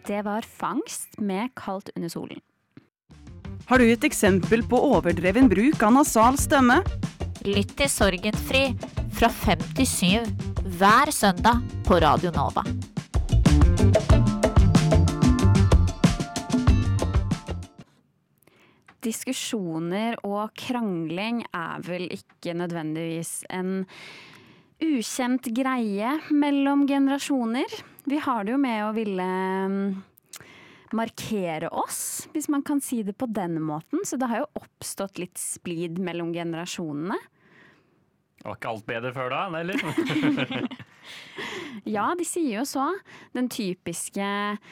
Det var Fangst med Kaldt under solen. Har du et eksempel på overdreven bruk av nasal stemme? Lytt til Sorgenfri fra 5 til 7 hver søndag på Radio Nova. Diskusjoner og krangling er vel ikke nødvendigvis en ukjent greie mellom generasjoner. Vi har det jo med å ville markere oss, hvis man kan si det på den måten. Så det har jo oppstått litt splid mellom generasjonene. Var ikke alt bedre før da, eller? Ja, de sier jo så. Den typiske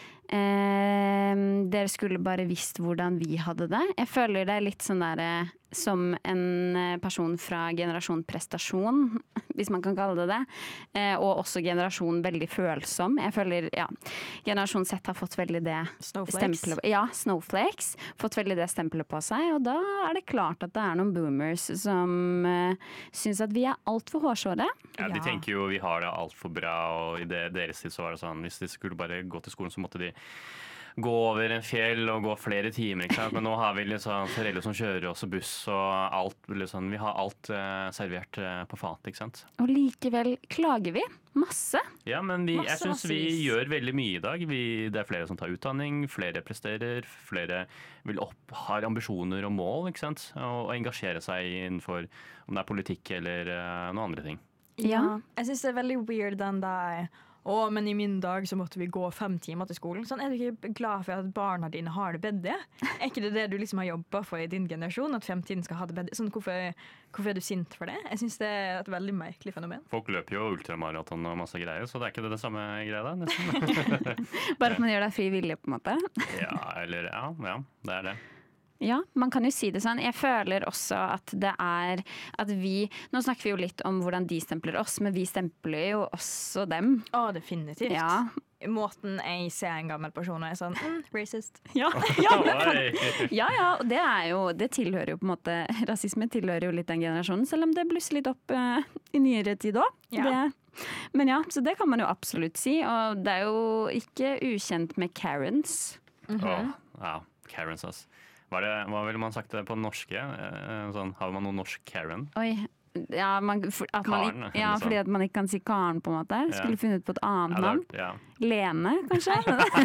dere skulle bare visst hvordan vi hadde det. Jeg føler det er litt sånn der som en person fra generasjon prestasjon, hvis man kan kalle det det. Og også generasjon veldig følsom. Jeg føler, ja, generasjon Z har fått veldig det stempelet. Ja, snowflakes. Fått veldig det stempelet på seg, og da er det klart at det er noen boomers som synes at vi er alt for hårsåre. Ja, de tenker jo vi har det alt for bra, og i deres tid så var det sånn, hvis de skulle bare gå til skolen så måtte de gå over en fjell og gå flere timer, ikke sant? Men nå har vi liksom foreldre som kjører også buss og alt, liksom, vi har alt servert på fat, ikke sant? Og likevel klager vi masse. Ja, men jeg synes vi gjør veldig mye i dag. Det er flere som tar utdanning, flere presterer, flere har ambisjoner og mål, ikke sant? Og engasjere seg innenfor om det er politikk eller noen andre ting. Ja, jeg synes det er veldig weird den der men i min dag så måtte vi gå 5 timer til skolen. Sånn, er du ikke glad for at barna dine har det bedre? Er ikke det du liksom har jobbet for i din generasjon, at fremtiden skal ha det bedre? Sånn, hvorfor er du sint for det? Jeg synes det er et veldig merkelig fenomen. Folk løper jo ultramaraton og masse greier, så det er ikke det samme greia da, Bare at man gjør det fri vilje på en måte. Ja, det er det. Ja, man kan jo si det sånn. Jeg føler også at det er at nå snakker vi jo litt om hvordan de stempler oss, men vi stempler jo også dem. Definitivt. Ja. Måten jeg ser en gammel person og er sånn, racist. Ja, og det tilhører jo på en måte, rasisme tilhører jo litt den generasjonen, selv om det blusser litt opp i nyere tid også. Ja. Men ja, så det kan man jo absolutt si, og det er jo ikke ukjent med Karens. Ja, Karens, altså. Hva ville man sagt det på norske? Sånn, har man noe norsk Karen? Oi, ja, fordi at man ikke kan si Karen på en måte. Skulle funnet på et annet navn. Lene, kanskje?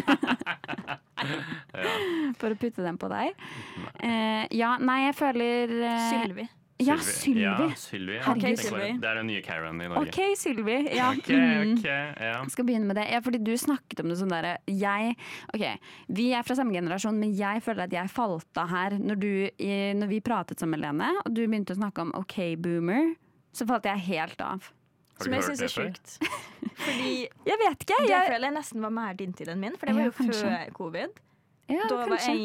For å putte den på deg. Jeg føler Sylvi. Ja, Sylvi. Ok, Sylvi. Det er den nye Karen i Norge. Ok, Sylvi. Ja. Jeg skal begynne med det. Ja, fordi du snakket om det sånn der. Vi er fra samme generasjon, men jeg føler at jeg falt av her. Når vi pratet sammen, Lene, og du begynte å snakke om ok, boomer, så falt jeg helt av. Som jeg synes er sjukt. Fordi jeg vet ikke. Det føler jeg nesten var mer din tid enn min, for det var jo før covid. Ja, da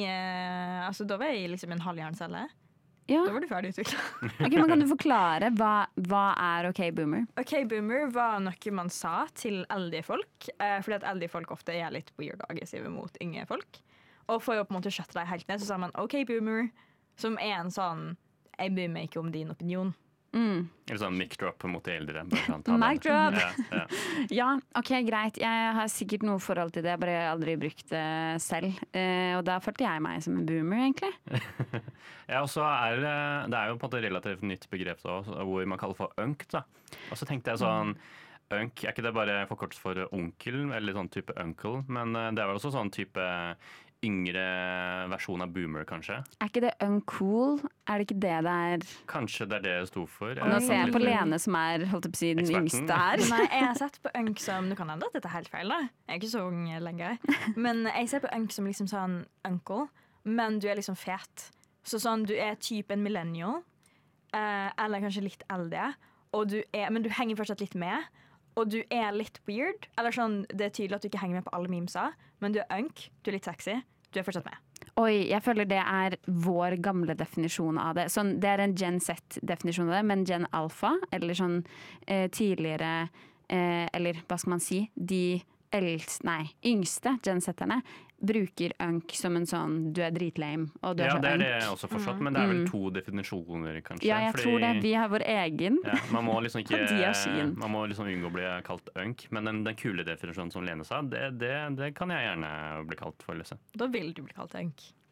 var jeg liksom en halvhjerncelle. Ja. Da var du ferdig utviklet. Ok, men kan du forklare hva er ok boomer? Ok boomer var noe man sa til eldre folk, fordi at eldre folk ofte er litt weird og aggressive mot yngre folk. Og for å på en måte skjøtte deg helt ned, så sa man ok boomer, som er en sånn jeg bryr meg ikke om din opinion. Eller sånn mic drop mot de eldre. Mic drop! Ja, ok, greit. Jeg har sikkert noe forhold til det, bare jeg har aldri brukt det selv. Og da følte jeg meg som en boomer, egentlig. Ja, og så det er jo på en måte et relativt nytt begrep da, hvor man kaller for unk, da. Og så tenkte jeg sånn, unk, er ikke det bare forkortelse for onkel, eller sånn type uncle, men det er vel også sånn type yngre versjon av boomer, kanskje. Er ikke det uncool? Er det ikke det det er? Kanskje det er det det sto for. Nå ser jeg på Lene som er, holdt jeg på å si, den yngste her. Nei, jeg har sett på unk som, du kan hende at dette er helt feil da. Jeg er ikke så ung lenger. Men jeg ser på unk som liksom sånn uncle, men du er liksom fet. Så sånn, du er typ en millennial, eller kanskje litt eldre, men du henger fortsatt litt med, og du er litt weird, eller sånn, det er tydelig at du ikke henger med på alle memesa, men du er unk, du er litt sexy, du er fortsatt med. Oi, jeg føler det er vår gamle definisjon av det. Sånn, det er en Gen Z-definisjon av det, men Gen Alpha, eller sånn tidligere, eller hva skal man si, de yngste Gen Z-erne bruker unk som en sånn du er dritlame, og du er Ja, så det er det unk. jeg også forstått, men det er vel 2 definisjoner, kanskje. Ja, jeg tror det. Vi har vår egen. Ja, man må liksom ikke Og de har sin. Man må liksom unngå å bli kalt unk, men den kule definisjonen som Lene sa, det kan jeg gjerne bli kalt for. Liksom. Da vil du bli kalt unk.